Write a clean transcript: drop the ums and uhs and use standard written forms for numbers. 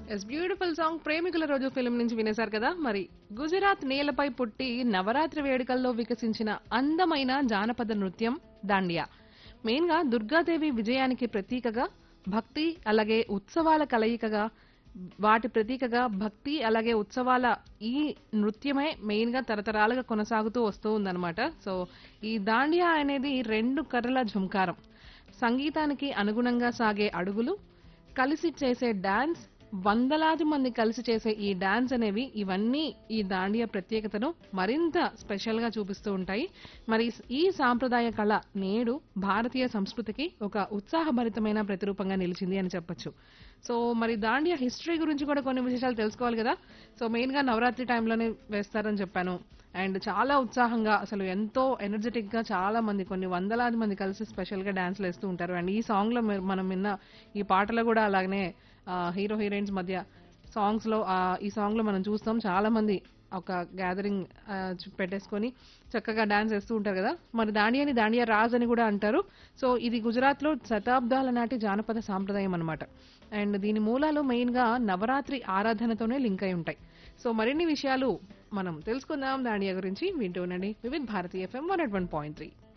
Yes beautiful song ప్రేమికుల రోజు film నుంచి వినేశారు కదా. మరి గుజరాత్ నేలపై పుట్టి నవరాత్రి వేడుకల్లో వికసించిన అందమైన జానపద నృత్యం దాండియా. మెయిన్ గా దుర్గాదేవి విజయానికి ప్రతీకగా, భక్తి అలాగే ఉత్సవాల కలయికగా, వాటి ప్రతీకగా భక్తి అలాగే ఉత్సవాల ఈ నృత్యమే మెయిన్ గా తరతరాలుగా కొనసాగుతూ వస్తూ ఉందన్నమాట. సో ఈ దాండియా అనేది రెండు కర్రల ఝుంకారం, సంగీతానికి అనుగుణంగా సాగే అడుగులు, కలిసి చేసే డాన్స్, వందలాది మంది కలిసి చేసే ఈ డాన్స్ అనేవి ఇవన్నీ ఈ దాండియా ప్రత్యేకతను మరింత స్పెషల్ గా చూపిస్తూ ఉంటాయి. మరి ఈ సాంప్రదాయ కళ నేడు భారతీయ సంస్కృతికి ఒక ఉత్సాహభరితమైన ప్రతిరూపంగా నిలిచింది అని చెప్పొచ్చు. సో మరి దాండియా హిస్టరీ గురించి కూడా కొన్ని విశేషాలు తెలుసుకోవాలి కదా. సో మెయిన్ గా నవరాత్రి టైంలోనే వేస్తారని చెప్పాను. అండ్ చాలా ఉత్సాహంగా అసలు ఎంతో ఎనర్జెటిక్ గా చాలా మంది కొన్ని వందలాది మంది కలిసి స్పెషల్ గా డాన్స్లు వేస్తూ ఉంటారు. అండ్ ఈ సాంగ్ లో మనం విన్న ఈ పాటలో కూడా అలాగనే హీరో హీరోయిన్స్ మధ్య సాంగ్స్ లో ఈ సాంగ్ లో మనం చూస్తాం చాలా మంది ఒక గ్యాదరింగ్ పెట్టేసుకొని చక్కగా డాన్స్ వేస్తూ ఉంటారు కదా. మరి దాండియాని దాండియా రాజ్ అని కూడా అంటారు. సో ఇది గుజరాత్ లో శతాబ్దాల నాటి జానపద సాంప్రదాయం అన్నమాట. అండ్ దీని మూలాలు మెయిన్ గా నవరాత్రి ఆరాధనతోనే లింక్ అయి ఉంటాయి. సో మరిన్ని విషయాలు మనం తెలుసుకుందాం దాండియా గురించి. వింటూ ఉండండి వివిధ్ భారతీయ FM 101.3.